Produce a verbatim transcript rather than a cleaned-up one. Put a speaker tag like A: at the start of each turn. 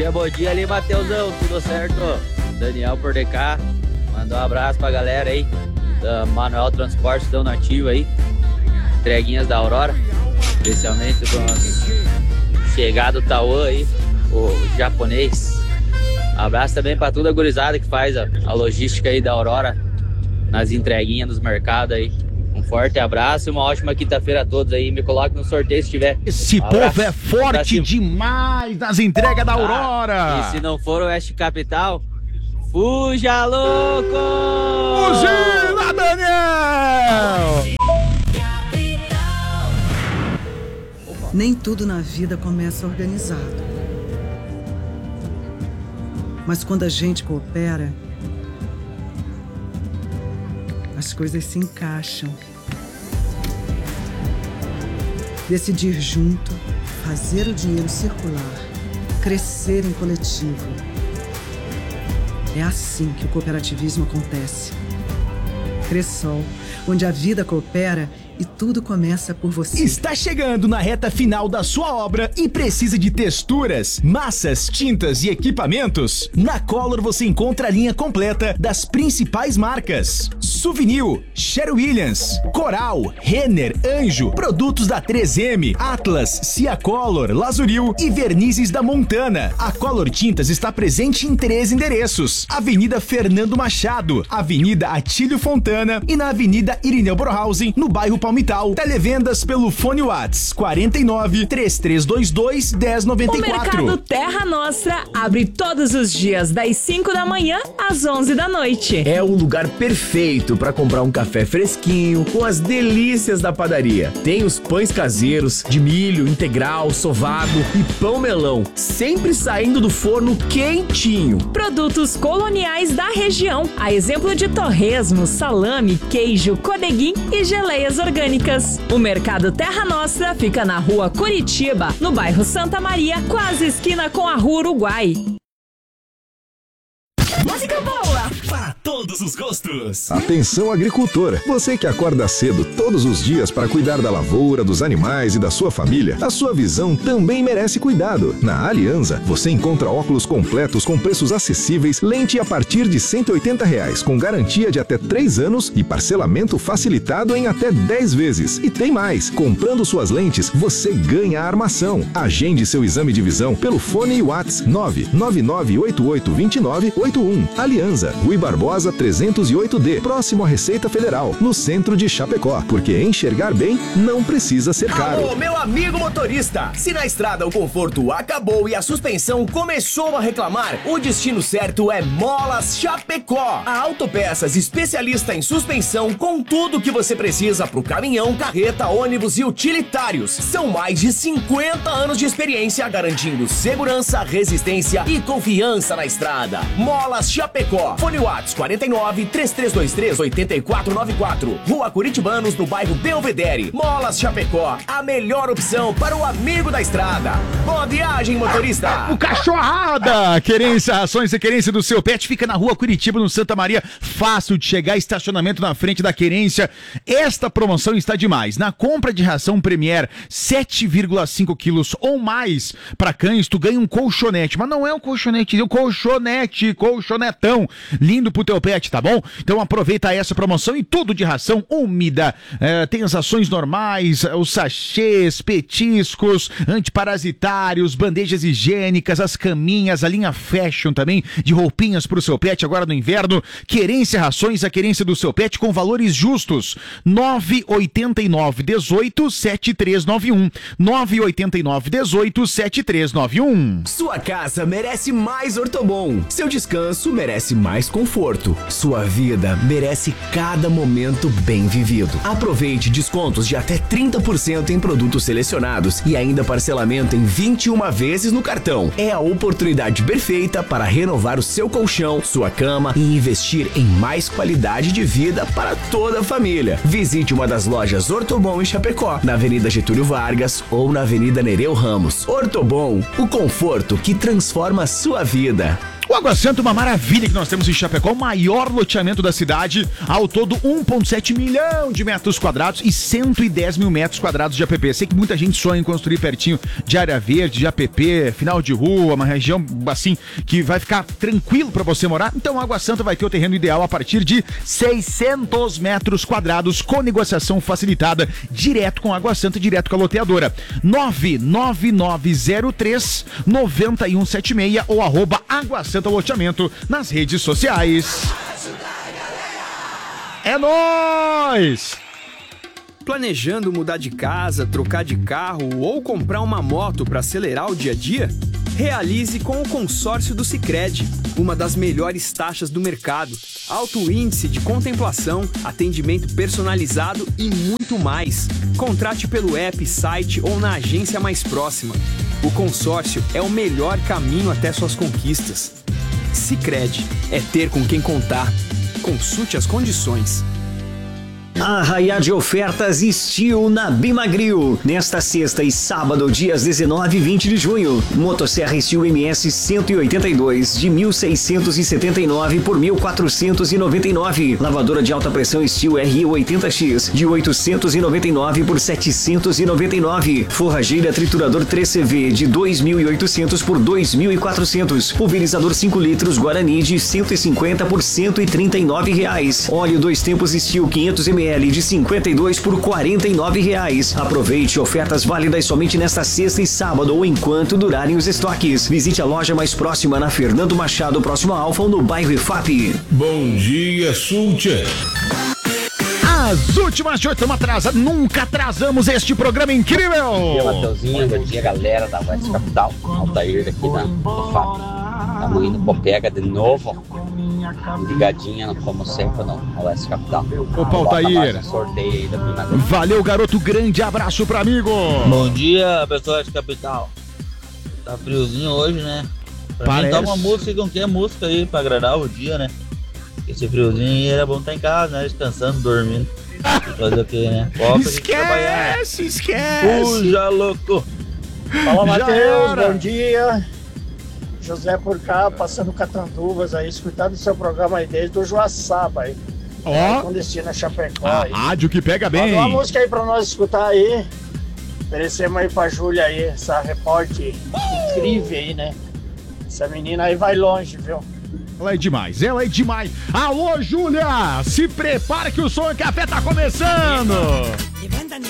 A: dia, bom dia ali, Mateusão, tudo certo? Daniel por D K, mandou um abraço pra galera aí, da Manuel Transporte, tão nativo aí, entreguinhas da Aurora, especialmente com a chegada do Tauan aí, o japonês. Abraço também pra toda a gurizada que faz a, a logística aí da Aurora, nas entreguinhas dos mercados aí. Um forte abraço e uma ótima quinta-feira a todos aí. Me coloque no sorteio se tiver.
B: Esse um povo é forte demais nas entregas da Aurora.
A: Ah, e se não for o Oeste Capital, fuja, louco!
B: Fugila, Daniel!
C: Nem tudo na vida começa organizado. Mas quando a gente coopera, as coisas se encaixam. Decidir junto, fazer o dinheiro circular, crescer em coletivo. É assim que o cooperativismo acontece. Cressol, onde a vida coopera e tudo começa por você.
B: Está chegando na reta final da sua obra e precisa de texturas, massas, tintas e equipamentos? Na Color você encontra a linha completa das principais marcas: Souvenir, Sherwin-Williams, Coral, Renner, Anjo, produtos da três M, Atlas, Ciacolor, Lazuril e vernizes da Montana. A Color Tintas está presente em três endereços: Avenida Fernando Machado, Avenida Atílio Fontana e na Avenida Irineu Borhausen, no bairro Palmital. Televendas pelo fone Whats quarenta e nove, três três dois dois, um zero nove quatro.
D: O Mercado Terra Nostra abre todos os dias das cinco da manhã às onze da noite.
E: É o lugar perfeito para comprar um café fresquinho com as delícias da padaria. Tem os pães caseiros de milho, integral, sovado e pão melão, sempre saindo do forno quentinho.
D: Produtos coloniais da região, a exemplo de torresmo, salame, queijo, codeguim e geleias orgânicas. O Mercado Terra Nostra fica na rua Curitiba, no bairro Santa Maria, quase esquina com a rua Uruguai.
F: Música boa
G: para todos os gostos.
H: Atenção, agricultor, você que acorda cedo todos os dias para cuidar da lavoura, dos animais e da sua família, a sua visão também merece cuidado. Na Alianza, você encontra óculos completos com preços acessíveis, lente a partir de cento e oitenta reais, com garantia de até três anos e parcelamento facilitado em até dez vezes. E tem mais, comprando suas lentes, você ganha a armação. Agende seu exame de visão pelo fone e Whats nove nove nove oito oito dois nove oito um. Alianza, Rui Barbosa trezentos e oito D, próximo à Receita Federal, no centro de Chapecó, porque enxergar bem não precisa ser caro.
E: Alô, meu amigo motorista! Se na estrada o conforto acabou e a suspensão começou a reclamar, o destino certo é Molas Chapecó. A Autopeças especialista em suspensão com tudo que você precisa pro caminhão, carreta, ônibus e utilitários. São mais de cinquenta anos de experiência garantindo segurança, resistência e confiança na estrada. Molas Chapecó. Fone Whats quarenta e nove, três três dois três, oito quatro nove quatro. Rua Curitibanos, no bairro Belvedere. Molas Chapecó, a melhor opção para o amigo da estrada. Boa viagem, motorista!
B: O Cachorrada! Querência, Rações e Querência do seu pet fica na rua Curitiba, no Santa Maria. Fácil de chegar, estacionamento na frente da Querência. Esta promoção está demais. Na compra de ração Premier sete vírgula cinco quilos ou mais para cães, tu ganha um colchonete. Mas não é um colchonete, é um colchonete, colchonetão. Lindo pro teu pet, tá bom? Então aproveita essa promoção e tudo de ração úmida. É, tem as rações normais, os sachês, petiscos, antiparasitários, bandejas higiênicas, as caminhas, a linha fashion também, de roupinhas pro seu pet agora no inverno. Querência Rações, a querência do seu pet com valores justos. nove oito nove, dezoito, setenta e três noventa e um. nove oito nove, dezoito, setenta e três noventa e um.
E: Sua casa merece mais Ortobon. Seu descanso merece mais conforto. Sua vida merece cada momento bem vivido. Aproveite descontos de até trinta por cento em produtos selecionados e ainda parcelamento em vinte e uma vezes no cartão. É a oportunidade perfeita para renovar o seu colchão, sua cama e investir em mais qualidade de vida para toda a família. Visite uma das lojas Ortobon em Chapecó, na Avenida Getúlio Vargas ou na Avenida Nereu Ramos. Ortobon, o conforto que transforma a sua vida.
B: O Água Santa, uma maravilha que nós temos em Chapecó, o maior loteamento da cidade, ao todo um vírgula sete milhão de metros quadrados e cento e dez mil metros quadrados de A P P. Sei que muita gente sonha em construir pertinho de área verde, de A P P, final de rua, uma região assim que vai ficar tranquilo para você morar. Então, Água Santa vai ter o terreno ideal a partir de seiscentos metros quadrados, com negociação facilitada, direto com Água Santa, direto com a loteadora. nove nove nove zero três nove um sete seis ou arroba Água Santa Loteamento nas redes sociais. É nóis!
F: Planejando mudar de casa, trocar de carro ou comprar uma moto para acelerar o dia a dia? Realize com o consórcio do Sicredi, uma das melhores taxas do mercado, alto índice de contemplação, atendimento personalizado e muito mais. Contrate pelo app, site ou na agência mais próxima. O consórcio é o melhor caminho até suas conquistas. Sicredi, é ter com quem contar. Consulte as condições.
I: Arraiá de ofertas Steel na Bimagril. Nesta sexta e sábado, dias dezenove e vinte de junho. Motosserra Steel M S cento e oitenta e dois de mil seiscentos e setenta e nove por mil quatrocentos e noventa e nove. Lavadora de alta pressão Steel R I oitenta X de oitocentos e noventa e nove por setecentos e noventa e nove. Forrageira triturador três C V de dois mil e oitocentos por dois mil e quatrocentos. Pulverizador cinco litros Guarani de cento e cinquenta por cento e trinta e nove reais. Óleo dois tempos Steel quinhentos mililitros de cinquenta e dois por quarenta e nove reais. Aproveite ofertas válidas somente nesta sexta e sábado ou enquanto durarem os estoques. Visite a loja mais próxima na Fernando Machado, próximo a Alfa, no bairro I F A P.
J: Bom dia, Sultia.
B: As últimas de oito, estamos atrasados, nunca atrasamos este programa incrível.
K: Bom dia, Mateuzinho, bom dia, galera da West Capital. Altair aqui na I F A P. Estamos indo pro Pega de novo. Ligadinha, como sempre, no Oeste Capital.
B: Opa, Altair.
K: Sorteio da
B: Valeu, garoto. Grande abraço pra amigo.
L: Bom dia, pessoal Oeste Capital. Tá friozinho hoje, né? Pra Parece. mim, tá uma música com que é música aí pra agradar o dia, né? Esse friozinho aí era bom estar em casa, né? Descansando, dormindo. Fazer o que, né? Copa,
B: esquece, esquece.
L: Puxa, louco.
M: Fala, Matheus. Bom dia. José por cá, passando Catanduvas aí, escutando o seu programa aí desde o Joaçaba aí.
B: Ó.
M: Oh. Com destino a Chapecó
B: a
M: aí.
B: Rádio que pega bem.
M: Manda uma música aí pra nós escutar aí. Oferecemos aí pra Júlia aí, essa repórter incrível aí, né? Essa menina aí vai longe, viu?
B: Ela é demais, ela é demais. Alô, Júlia! Se prepara que o Som e Café tá começando!